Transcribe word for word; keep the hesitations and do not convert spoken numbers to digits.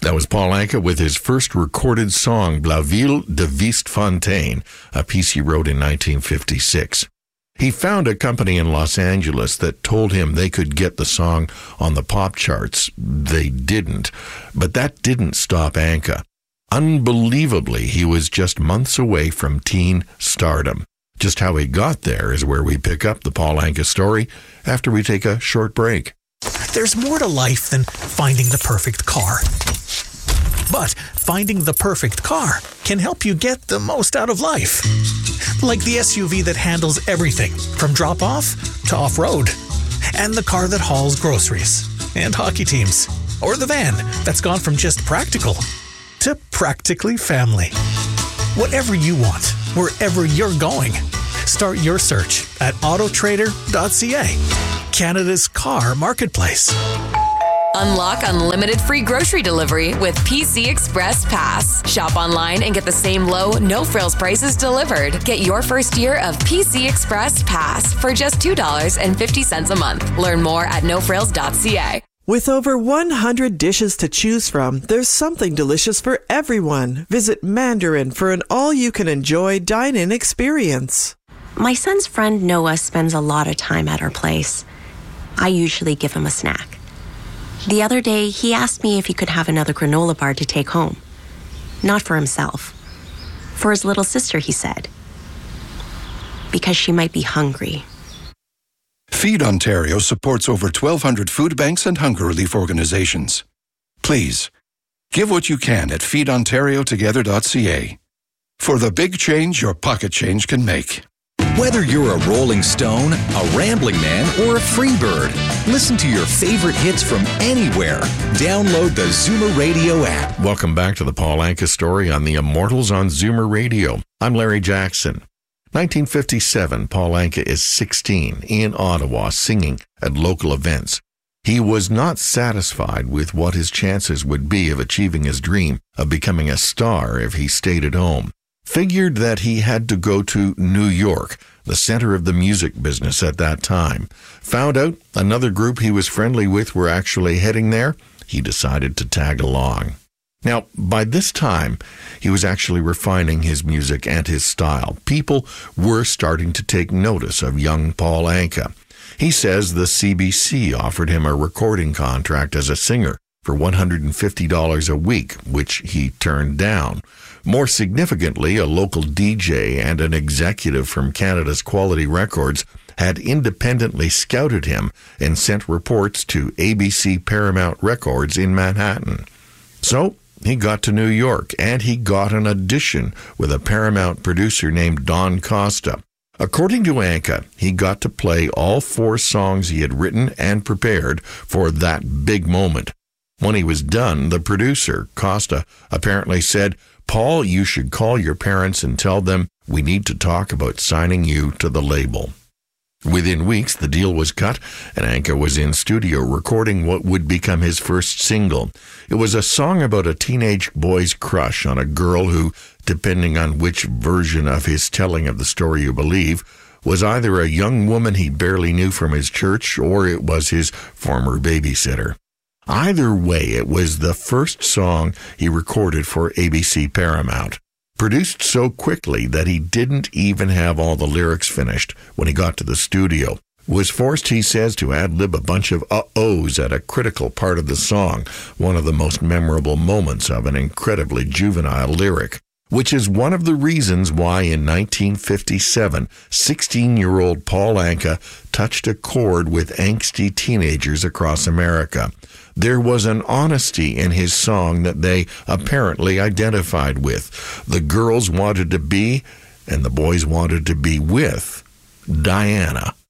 That was Paul Anka with his first recorded song, La Ville de Vistfontaine, a piece he wrote in nineteen fifty-six. He found a company in Los Angeles that told him they could get the song on the pop charts. They didn't, but that didn't stop Anka. Unbelievably, he was just months away from teen stardom. Just how he got there is where we pick up the Paul Anka story after we take a short break. There's more to life than finding the perfect car. But finding the perfect car can help you get the most out of life. Like the S U V that handles everything from drop-off to off-road. And the car that hauls groceries and hockey teams. Or the van that's gone from just practical to practically family. Whatever you want, wherever you're going, start your search at auto trader dot c a, Canada's car marketplace. Unlock unlimited free grocery delivery with P C Express Pass. Shop online and get the same low, no-frills prices delivered. Get your first year of P C Express Pass for just two dollars and fifty cents a month. Learn more at no frills dot c a. With over one hundred dishes to choose from, there's something delicious for everyone. Visit Mandarin for an all-you-can-enjoy dine-in experience. My son's friend Noah spends a lot of time at our place. I usually give him a snack. The other day, he asked me if he could have another granola bar to take home. Not for himself. For his little sister, he said. Because she might be hungry. Feed Ontario supports over twelve hundred food banks and hunger relief organizations. Please, give what you can at feed ontario together dot c a for the big change your pocket change can make. Whether you're a Rolling Stone, a Rambling Man, or a Freebird, listen to your favorite hits from anywhere. Download the Zoomer Radio app. Welcome back to the Paul Anka story on the Immortals on Zoomer Radio. I'm Larry Jackson. nineteen fifty-seven, Paul Anka is sixteen, in Ottawa, singing at local events. He was not satisfied with what his chances would be of achieving his dream of becoming a star if he stayed at home. Figured that he had to go to New York, the center of the music business at that time. Found out another group he was friendly with were actually heading there. He decided to tag along. Now, by this time, he was actually refining his music and his style. People were starting to take notice of young Paul Anka. He says the C B C offered him a recording contract as a singer for one hundred fifty dollars a week, which he turned down. More significantly, a local D J and an executive from Canada's Quality Records had independently scouted him and sent reports to A B C Paramount Records in Manhattan. So he got to New York, and he got an audition with a Paramount producer named Don Costa. According to Anka, he got to play all four songs he had written and prepared for that big moment. When he was done, the producer, Costa, apparently said, "Paul, you should call your parents and tell them we need to talk about signing you to the label." Within weeks, the deal was cut, and Anka was in studio recording what would become his first single. It was a song about a teenage boy's crush on a girl who, depending on which version of his telling of the story you believe, was either a young woman he barely knew from his church or it was his former babysitter. Either way, it was the first song he recorded for A B C Paramount. Produced so quickly that he didn't even have all the lyrics finished when he got to the studio. Was forced, he says, to ad-lib a bunch of uh-ohs at a critical part of the song, one of the most memorable moments of an incredibly juvenile lyric. Which is one of the reasons why in nineteen fifty-seven, sixteen-year-old Paul Anka touched a chord with angsty teenagers across America. There was an honesty in his song that they apparently identified with. The girls wanted to be, and the boys wanted to be with, Diana.